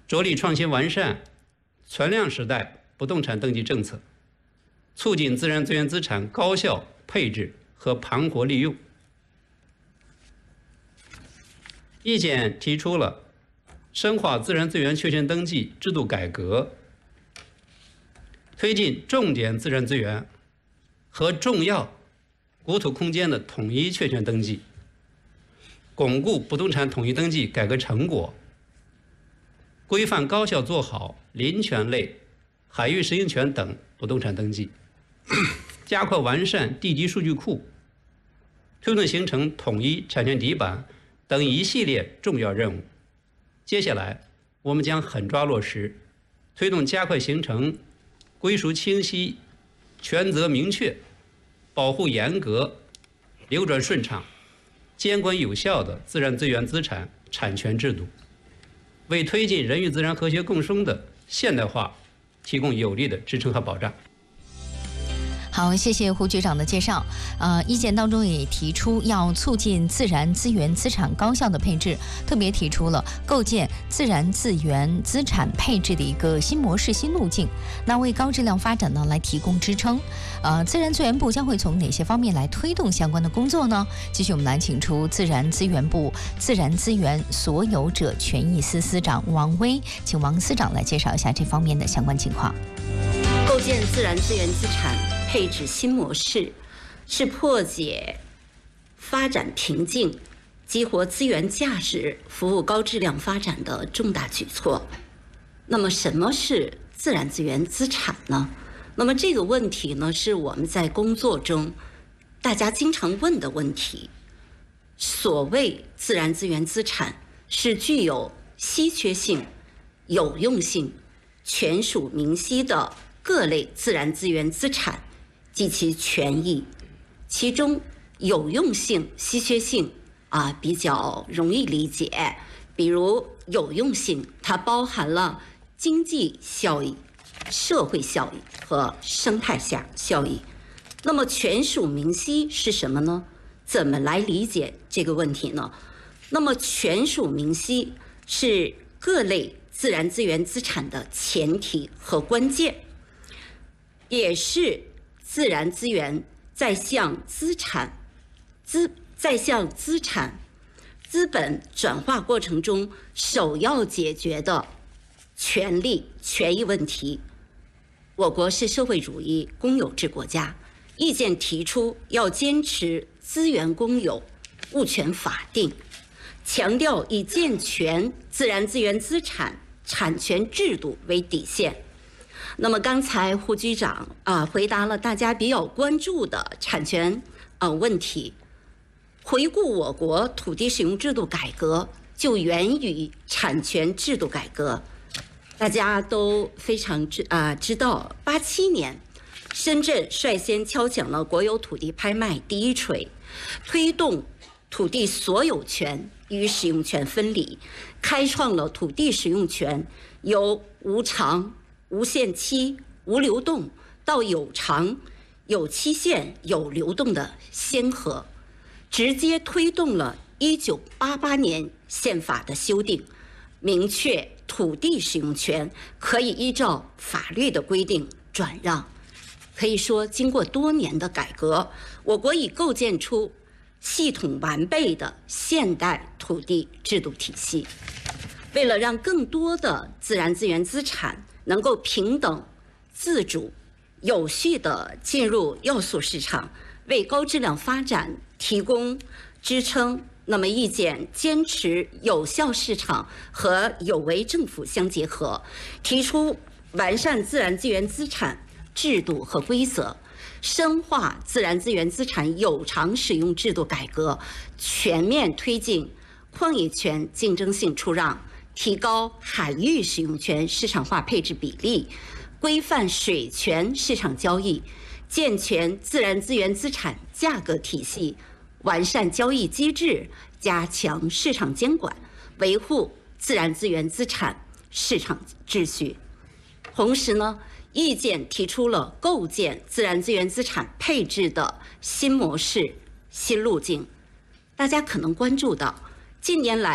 着力创新完善存量时代不动产登记政策，促进自然资源资产高效配置和盘活利用。意见提出了深化自然资源确权登记制度改革，推进重点自然资源和重要国土空间的统一确权登记，巩固不动产统一登记改革成果，规范高效做好林权类、海域实营权等不动产登记，加快完善地籍数据库，推动形成统一产权底板等一系列重要任务。接下来，我们将狠抓落实，推动加快形成归属清晰、权责明确、保护严格、流转顺畅、监管有效的自然资源资产产权制度，为推进人与自然和谐共生的现代化提供有力的支撑和保障。 好，谢谢胡局长的介绍。意见当中也提出要促进自然资源资产高效的配置，特别提出了构建自然资源资产配置的一个新模式、新路径，那为高质量发展呢来提供支撑。自然资源部将会从哪些方面来推动相关的工作呢？继续我们来请出自然资源部自然资源所有者权益司司长王威，请王司长来介绍一下这方面的相关情况。 构建自然资源资产配置新模式，是破解发展瓶颈、激活资源价值、服务高质量发展的重大举措。那么，什么是自然资源资产呢？那么这个问题呢，是我们在工作中大家经常问的问题。所谓自然资源资产，是具有稀缺性、有用性、权属明晰的各类自然资源资产及其权益。其中有用性、稀缺性比较容易理解，比如有用性，它包含了经济效益、社会效益和生态效益。那么权属明晰是什么呢？怎么来理解这个问题呢？那么权属明晰是各类自然资源资产的前提和关键，也是自然资源在向资本转化过程中首要解决的权益问题。我国是社会主义公有制国家，意见提出要坚持资源公有、物权法定，强调以健全自然资源资产产权制度为底线。那么刚才胡局长回答了大家比较关注的产权问题。回顾我国土地使用制度改革，就源于产权制度改革。大家都非常知道，87年，深圳率先敲响了国有土地拍卖第一锤，推动土地所有权与使用权分离，开创了土地使用权由无偿、无限期、无流动到有偿、有期限、有流动的先河，直接推动了1988年宪法的修订，明确土地使用权可以依照法律的规定转让。可以说，经过多年的改革，我国已构建出系统完备的现代土地制度体系。为了让更多的自然资源资产能够平等、自主、有序地进入要素市场，为高质量发展提供支撑，那么意见坚持有效市场和有为政府相结合，提出完善自然资源资产制度和规则，深化自然资源资产有偿使用制度改革，全面推进矿业权竞争性出让，提高海域使用权市场化配置比例，规范水权市场交易，健全自然资源资产价格体系，完善交易机制，加强市场监管，维护自然资源资产市场秩序。同时呢，意见提出了构建自然资源资产配置的新模式、新路径。大家可能关注到，近年来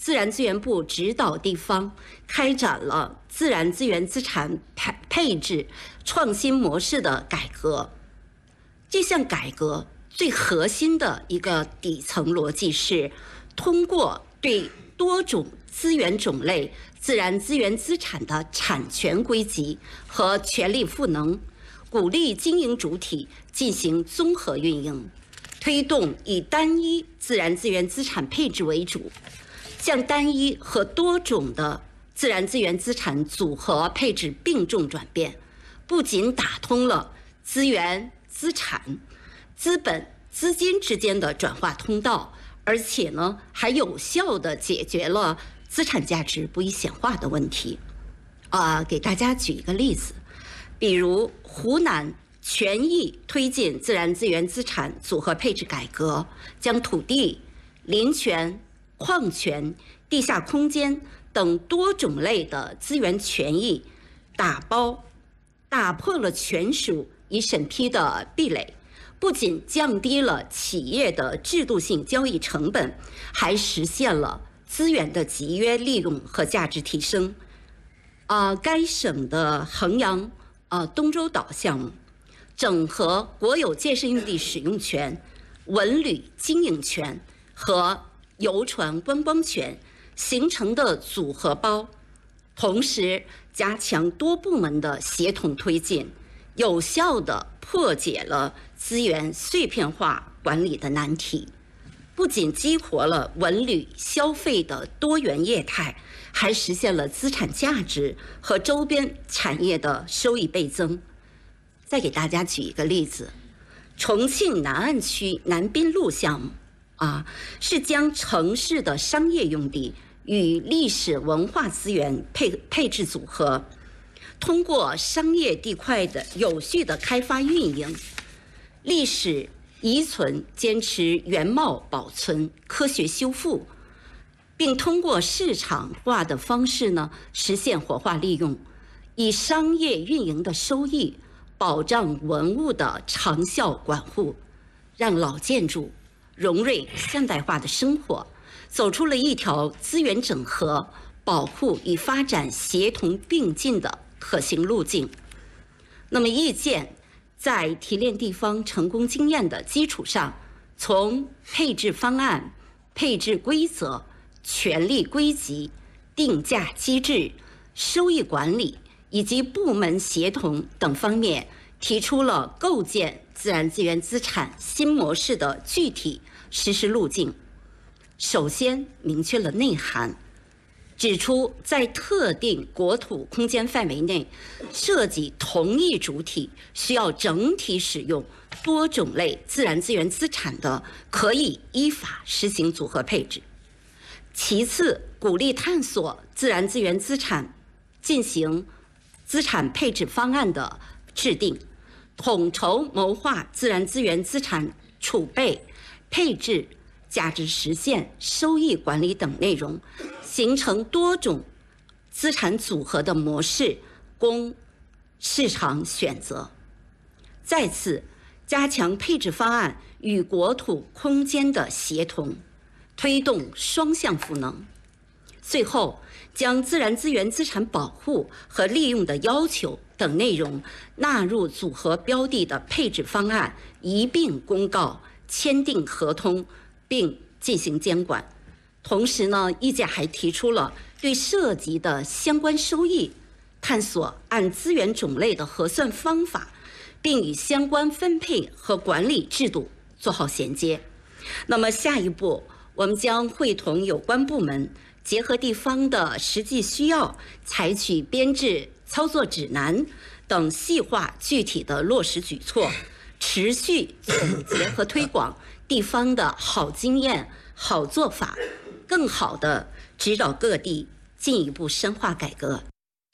自然资源部指导地方开展了自然资源资产配置创新模式的改革。这项改革最核心的一个底层逻辑是，通过对多种资源种类自然资源资产的产权归集和权利赋能，鼓励经营主体进行综合运营，推动以单一自然资源资产配置为主，向单一和多种的自然资源资产组合配置并重转变，不仅打通了资源、资产、资本、资金之间的转化通道，而且呢，还有效地解决了资产价值不易显化的问题。给大家举一个例子，比如湖南全意推进自然资源资产组合配置改革，将土地、林权、矿权、地下空间等多种类的资源权益打破了权属已审批的壁垒，不仅降低了企业的制度性交易成本，还实现了资源的集约利用和价值提升。该省的衡阳东洲岛项目，整合国有建设用地使用权、文旅经营权和游船观光权形成的组合包，同时加强多部门的协同推进，有效地破解了资源碎片化管理的难题，不仅激活了文旅消费的多元业态，还实现了资产价值和周边产业的收益倍增。再给大家举一个例子，重庆南岸区南滨路项目是将城市的商业用地与历史文化资源配置组合，通过商业地块的有序的开发运营，历史遗存坚持原貌保存、科学修复，并通过市场化的方式呢，实现活化利用，以商业运营的收益保障文物的长效管护，让老建筑融入现代化的生活，走出了一条资源整合、保护与发展协同并进的可行路径。那么意见在提炼地方成功经验的基础上，从配置方案、配置规则、权力归集、定价机制、收益管理以及部门协同等方面，提出了构建自然资源资产新模式的具体实施路径。首先明确了内涵，指出在特定国土空间范围内涉及同一主体需要整体使用多种类自然资源资产的，可以依法实行组合配置。其次，鼓励探索自然资源资产进行资产配置方案的制定，统筹谋划自然资源资产储备、配置、价值实现、收益管理等内容，形成多种资产组合的模式，供市场选择。再次，加强配置方案与国土空间的协同，推动双向赋能。最后，将自然资源资产保护和利用的要求等内容纳入组合标的的配置方案，一并公告、签订合同，并进行监管。同时呢，意见还提出了对涉及的相关收益探索按资源种类的核算方法，并与相关分配和管理制度做好衔接。那么下一步，我们将会同有关部门结合地方的实际需要，采取编制操作指南等细化具体的落实举措，持续总结和推广地方的好经验、好做法，更好地指导各地进一步深化改革。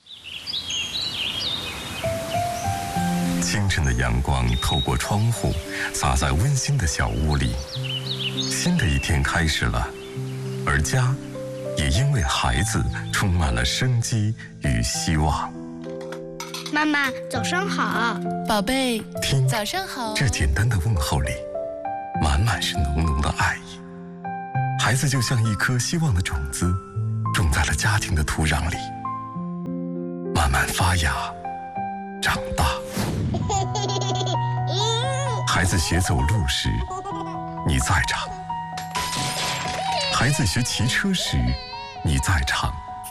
清晨的阳光透过窗户洒在温馨的小屋里，新的一天开始了，而家也因为孩子充满了生机与希望。 妈妈，早上好。 宝贝， 听， 早上好。 这简单的问候里，满满是浓浓的爱意。 孩子就像一颗希望的种子，种在了家庭的土壤里，慢慢发芽，长大。孩子学走路时，你在场；孩子学骑车时，你在场；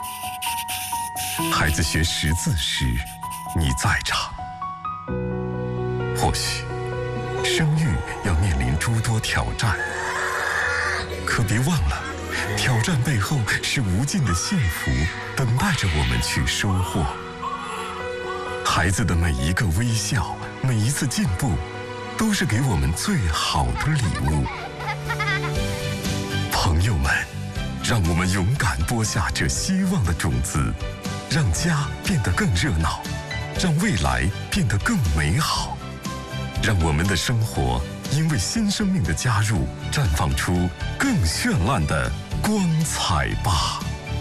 孩子学识字时，你在场。或许生育要面临诸多挑战，可别忘了，挑战背后是无尽的幸福等待着我们去收获。孩子的每一个微笑，每一次进步，都是给我们最好的礼物。朋友们，让我们勇敢播下这希望的种子，让家变得更热闹，让未来变得更美好，让我们的生活因为新生命的加入，绽放出更绚烂的光彩吧。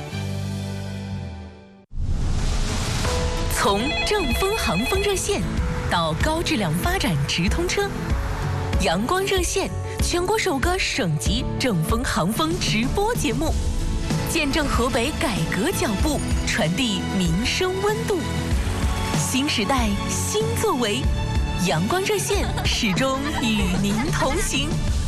从正风航风热线到高质量发展直通车，阳光热线全国首个省级正风航风直播节目，见证河北改革脚步，传递民生温度。新时代新作为，阳光热线始终与您同行。